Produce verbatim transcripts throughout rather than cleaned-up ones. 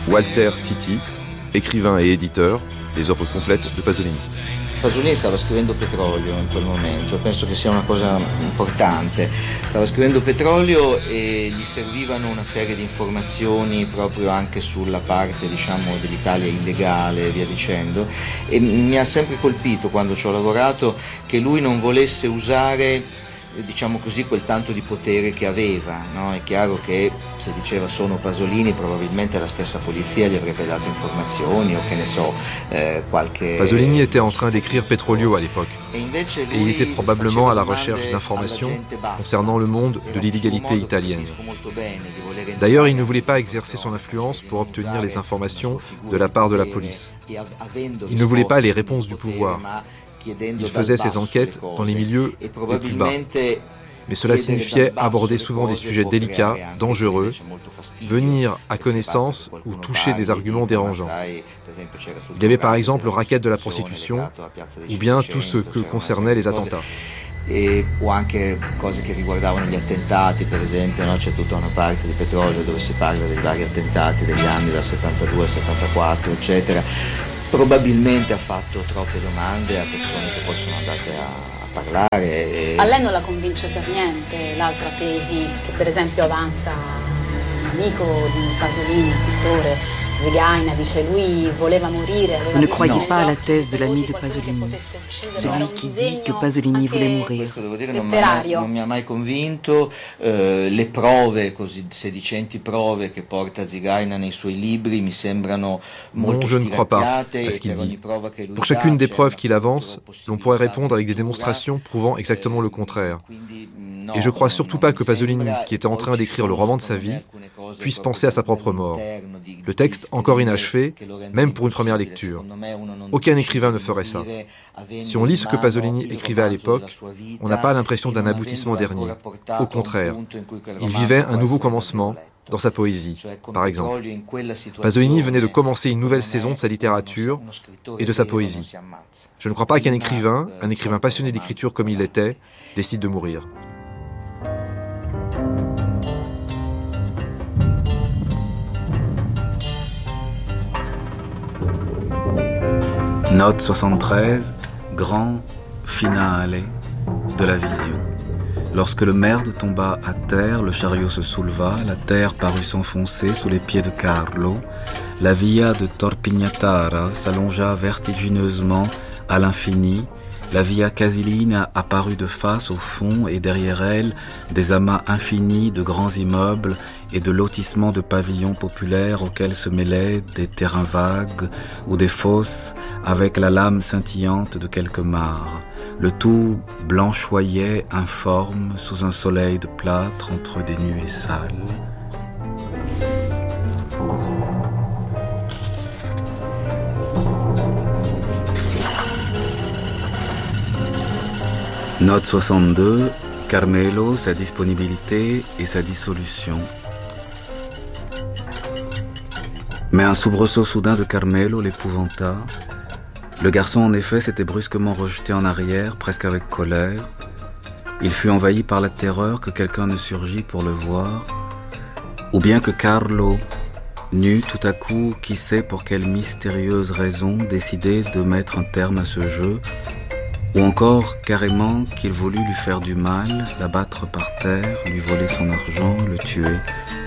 Walter Citti, écrivain et éditeur, les œuvres complètes de Pasolini. Pasolini stava scrivendo Petrolio in quel momento, penso che sia una cosa importante. Stava scrivendo Petrolio e gli servivano una serie di informazioni proprio anche sulla parte, diciamo, dell'Italia illegale e via dicendo. E mi ha sempre colpito quando ci ho lavorato che lui non volesse usare, diciamo così, quel tanto di potere che aveva, no? È chiaro che se diceva sono Pasolini probabilmente la stessa polizia gli avrebbe dato informazioni o che ne so, eh, qualche... Pasolini était en train d'écrire Petrolio à l'époque et il était probablement à la recherche d'informations concernant le monde de l'illégalité italienne. D'ailleurs, il ne voulait pas exercer son influence pour obtenir les informations de la part de la police. Il ne voulait pas les réponses du pouvoir. Il faisait ses enquêtes dans les milieux les plus bas. Mais cela signifiait aborder souvent des sujets délicats, dangereux, venir à connaissance ou toucher des arguments dérangeants. Il y avait par exemple le racket de la prostitution ou bien tout ce que concernaient les attentats. E, o anche cose che riguardavano gli attentati, per esempio, no? C'è tutta una parte di Petrolio dove si parla dei vari attentati degli anni dal settantadue al settantaquattro, eccetera. Probabilmente ha fatto troppe domande a persone che poi sono andate a, a parlare. E... A lei non la convince per niente l'altra tesi che per esempio avanza un amico di Pasolini, pittore, Zigaina, dice lui voleva morire. Vous ne croyez pas à la thèse de l'ami de Pasolini, celui qui dit que Pasolini voulait mourir. Devo dire, non, non mi ha mai convinto. Eh, le prove, così sedicenti prove che porta Zigaina nei suoi libri mi sembrano molto Non, je ne crois pas à ce qu'il dit. Pour chacune des preuves qu'il avance, l'on pourrait répondre avec des démonstrations prouvant exactement le contraire. Et je crois surtout pas que Pasolini, qui était en train d'écrire le roman de sa vie, puisse penser à sa propre mort. Le texte, encore inachevé, même pour une première lecture. Aucun écrivain ne ferait ça. Si on lit ce que Pasolini écrivait à l'époque, on n'a pas l'impression d'un aboutissement dernier. Au contraire, il vivait un nouveau commencement dans sa poésie, par exemple. Pasolini venait de commencer une nouvelle saison de sa littérature et de sa poésie. Je ne crois pas qu'un écrivain, un écrivain passionné d'écriture comme il l'était, décide de mourir. Note soixante-treize, grand finale de la vision. Lorsque le merde tomba à terre, le chariot se souleva, la terre parut s'enfoncer sous les pieds de Carlo. La via de Torpignatara s'allongea vertigineusement à l'infini. La via Casilina apparut de face au fond et derrière elle, des amas infinis de grands immeubles et de lotissements de pavillons populaires auxquels se mêlaient des terrains vagues ou des fosses avec la lame scintillante de quelques mares. Le tout blanchoyait informe sous un soleil de plâtre entre des nuées sales. Note soixante-deux, Carmelo, sa disponibilité et sa dissolution. Mais un soubresaut soudain de Carmelo l'épouvanta. Le garçon, en effet, s'était brusquement rejeté en arrière, presque avec colère. Il fut envahi par la terreur que quelqu'un ne surgît pour le voir, ou bien que Carlo n'eût tout à coup, qui sait pour quelle mystérieuse raison, décidé de mettre un terme à ce jeu, ou encore carrément qu'il voulut lui faire du mal, l'abattre par terre, lui voler son argent, le tuer.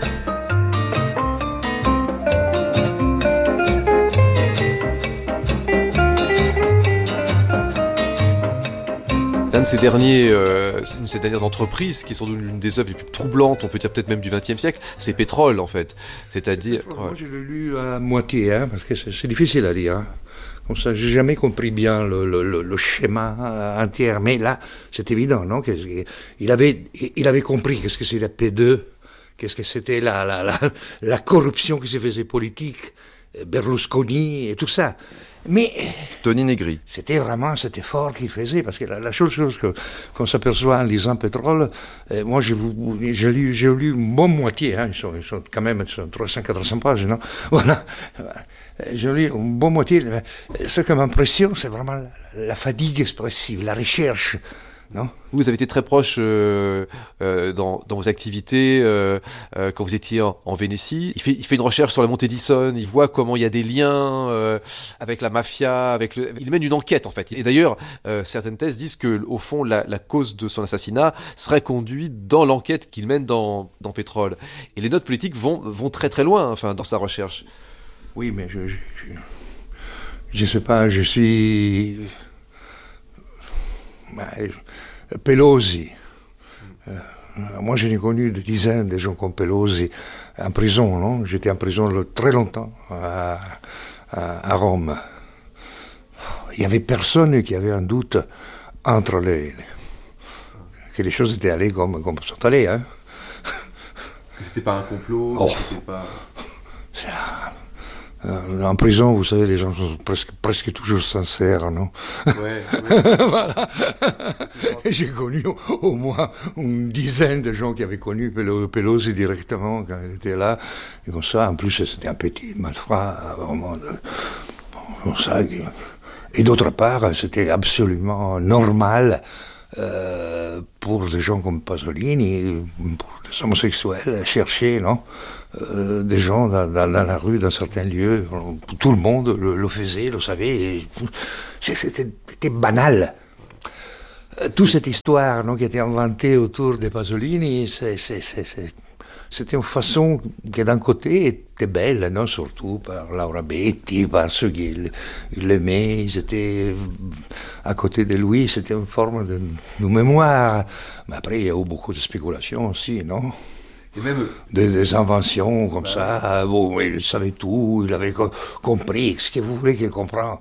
L'un de ces, derniers, euh, de ces dernières entreprises, qui sont l'une des œuvres les plus troublantes, on peut dire peut-être même du vingtième siècle, c'est Pétrole en fait. C'est-à-dire... Pétrole, moi je l'ai lu à moitié, hein, parce que c'est, c'est difficile à lire. Hein. Comme ça, j'ai jamais compris bien le, le, le, le schéma entier, mais là, c'est évident, non? Il avait, il avait compris qu'est-ce que c'est la P deux, qu'est-ce que c'était la, la, la, la corruption qui se faisait politique, Berlusconi et tout ça. Mais Tony Negri. C'était vraiment cet effort qu'il faisait, parce que la, la seule chose que, qu'on s'aperçoit en lisant Pétrole, euh, moi j'ai, j'ai, lu, j'ai lu une bonne moitié, hein, ils, sont, ils sont quand même trois cents à quatre cents pages, non? Voilà. J'ai lu une bonne moitié. Ce qui m'impressionne, c'est vraiment la, la fatigue expressive, la recherche non? Vous avez été très proche euh, euh, dans, dans vos activités euh, euh, quand vous étiez en, en Vénétie. Il fait, il fait une recherche sur la montée d'Isson, il voit comment il y a des liens euh, avec la mafia, avec le... il mène une enquête en fait. Et d'ailleurs, euh, certaines thèses disent que au fond, la, la cause de son assassinat serait conduite dans l'enquête qu'il mène dans, dans Pétrole. Et les notes politiques vont, vont très très loin enfin, dans sa recherche. Oui, mais je... Je ne sais pas, je suis... Pelosi. Euh, moi, je n'ai connu des dizaines de gens comme Pelosi en prison, non? J'étais en prison très longtemps à, à, à Rome. Il n'y avait personne qui avait un doute entre les... que les choses étaient allées comme, comme sont allées. Hein? C'était pas un complot oh. C'était pas... C'est là... En prison, vous savez, les gens sont presque, presque toujours sincères, non? Ouais, ouais. Voilà. J'ai connu au, au moins une dizaine de gens qui avaient connu Pelosi directement quand il était là. Et comme ça, en plus, c'était un petit malfrat, vraiment. De, comme ça. Et d'autre part, c'était absolument normal euh, pour des gens comme Pasolini, pour des homosexuels, chercher, non? Euh, des gens dans, dans, dans la rue, dans certains lieux, tout le monde le, le faisait, le savait, et c'était, c'était banal. Euh, toute cette histoire non, qui a été inventée autour de Pasolini, c'est, c'est, c'est, c'est, c'était une façon qui d'un côté était belle, non, surtout par Laura Betti, par ceux qui l'aimaient, ils étaient à côté de lui, c'était une forme de, de mémoire. Mais après, il y a eu beaucoup de spéculations aussi, non? Et même... Des, des inventions comme bah, ça, bon, il savait tout, il avait co- compris, ce que vous voulez qu'il comprenne.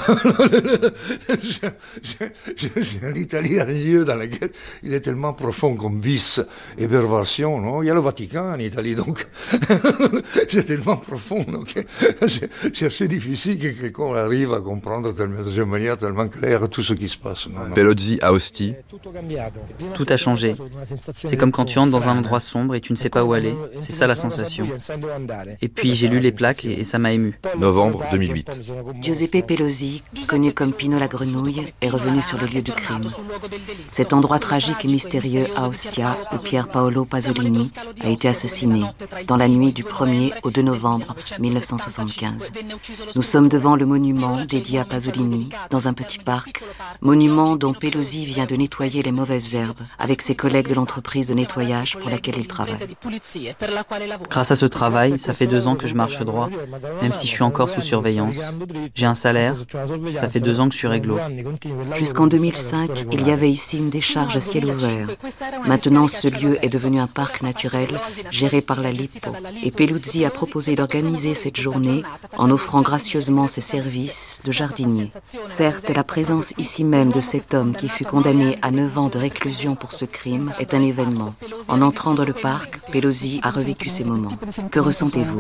L'Italie est un lieu dans lequel il est tellement profond comme vice et perversion, non? Il y a le Vatican en Italie, donc c'est tellement profond, donc c'est, c'est assez difficile que quelqu'un arrive à comprendre de manière tellement claire tout ce qui se passe. Non, non. Pelosi à Ostie. Tout a changé. C'est comme quand tu entres dans un endroit sombre et tu ne sais pas où aller, c'est ça la sensation. Et puis j'ai lu les plaques et, et ça m'a ému. Novembre deux mille huit. Giuseppe Pelosi, connu comme Pino la grenouille, est revenu sur le lieu du crime. Cet endroit tragique et mystérieux à Ostia, où Pier Paolo Pasolini a été assassiné dans la nuit du premier au deux novembre mille neuf cent soixante-quinze. Nous sommes devant le monument dédié à Pasolini, dans un petit parc, monument dont Pelosi vient de nettoyer les mauvaises herbes avec ses collègues de l'entreprise de nettoyage pour laquelle il travaille. Grâce à ce travail, ça fait deux ans que je marche droit, même si je suis encore sous surveillance. J'ai un salaire, ça fait deux ans que je suis réglo. Jusqu'en deux mille cinq, il y avait ici une décharge à ciel ouvert. Maintenant, ce lieu est devenu un parc naturel géré par la Lippo. Et Pelosi a proposé d'organiser cette journée en offrant gracieusement ses services de jardinier. Certes, la présence ici même de cet homme qui fut condamné à neuf ans de réclusion pour ce crime est un événement. En entrant dans le parc, Pelosi a revécu ces moments. Que ressentez-vous?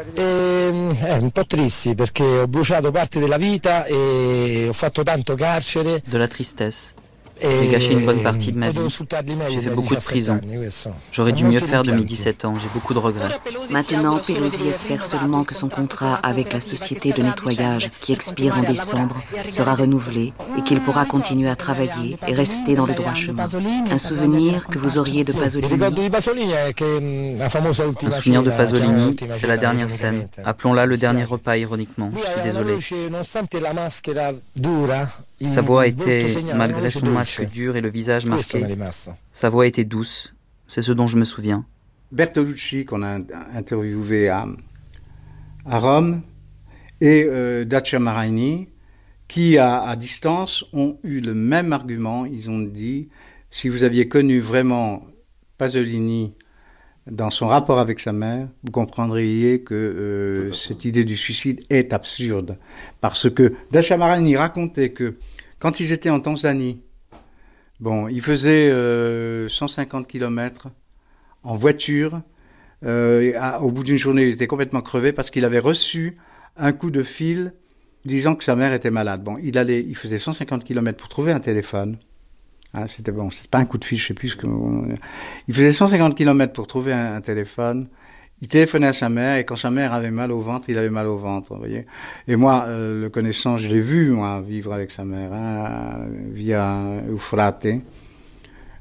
De la tristesse. J'ai gâché une bonne partie de ma vie. J'ai fait beaucoup de prison. J'aurais dû mieux faire de mes dix-sept ans. J'ai beaucoup de regrets. Maintenant, Pelosi espère seulement que son contrat avec la société de nettoyage, qui expire en décembre, sera renouvelé et qu'il pourra continuer à travailler et rester dans le droit chemin. Un souvenir que vous auriez de Pasolini? Un souvenir de Pasolini, c'est la dernière scène. Appelons-la le dernier repas, ironiquement. Je suis désolé. Sa voix était, malgré son masque dur et le visage marqué, sa voix était douce. C'est ce dont je me souviens. Bertolucci, qu'on a interviewé à, à Rome, et euh, Dacia Maraini, qui, à, à distance, ont eu le même argument. Ils ont dit, si vous aviez connu vraiment Pasolini dans son rapport avec sa mère, vous comprendriez que euh, cette idée du suicide est absurde. Parce que Dacia Maraini racontait que quand ils étaient en Tanzanie, bon, ils faisaient euh, cent cinquante kilomètres en voiture. Euh, à, au bout d'une journée, il était complètement crevé parce qu'il avait reçu un coup de fil disant que sa mère était malade. Bon, il allait, il faisait cent cinquante kilomètres pour trouver un téléphone. Ah, c'était bon, c'est pas un coup de fil, je sais plus ce que. Il faisait cent cinquante kilomètres pour trouver un, un téléphone. Il téléphonait à sa mère et quand sa mère avait mal au ventre, il avait mal au ventre, vous voyez. Et moi, euh, le connaissant, je l'ai vu, moi, vivre avec sa mère, hein, via Eufrate.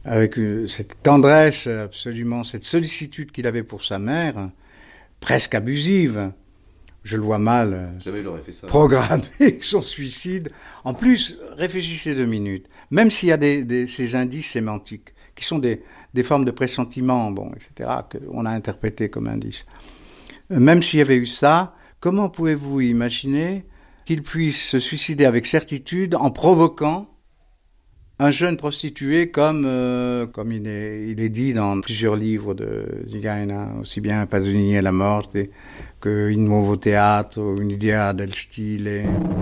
avec cette tendresse absolument, cette sollicitude qu'il avait pour sa mère, presque abusive. Je le vois mal Jamais il aurait fait ça. programmer son suicide. En plus, réfléchissez deux minutes. Même s'il y a des, des, ces indices sémantiques, qui sont des, des formes de pressentiment, bon, et cetera, qu'on a interprétés comme indices. Même s'il y avait eu ça, comment pouvez-vous imaginer qu'il puisse se suicider avec certitude en provoquant un jeune prostitué comme, euh, comme il, est, il est dit dans plusieurs livres de Zigaina, aussi bien Pasolini e la morte que Il nuovo teatro, Un'idea del stile.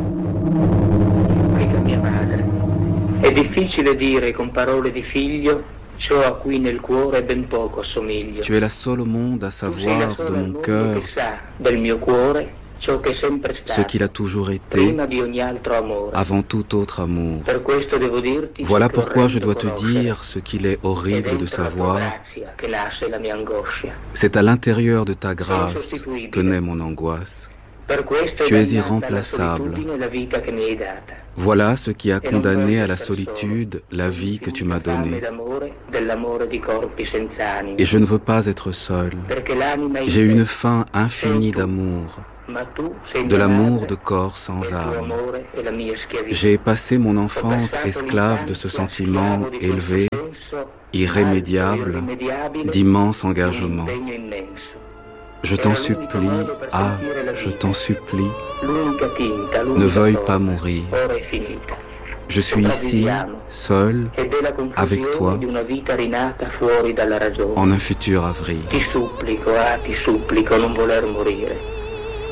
Mia madre. È difficile dire con parole di figlio ciò a cui nel cuore ben poco assomiglio. Tu es la seule au monde à savoir de mon cœur del mio cuore ciò che è sempre stato, ce qu'il a toujours été prima di ogni altro amore. avant tout autre amour. Per questo devo dirti Voilà che pourquoi je dois te conoscere dire ce qu'il est horrible de savoir. che nasce la mia angoscia. C'est à l'intérieur de ta grâce que naît mon angoisse. Tu es irremplaçable. Voilà ce qui a condamné à la solitude la vie que tu m'as donnée. Et je ne veux pas être seul. J'ai une faim infinie d'amour, de l'amour de corps sans âme. J'ai passé mon enfance esclave de ce sentiment élevé, irrémédiable, d'immense engagement. Je t'en supplie, ah, je t'en supplie, ne veuille pas mourir. Je suis ici, seul, avec toi, en un futur avril. Ti supplico, ah, ti supplico, non voler morire.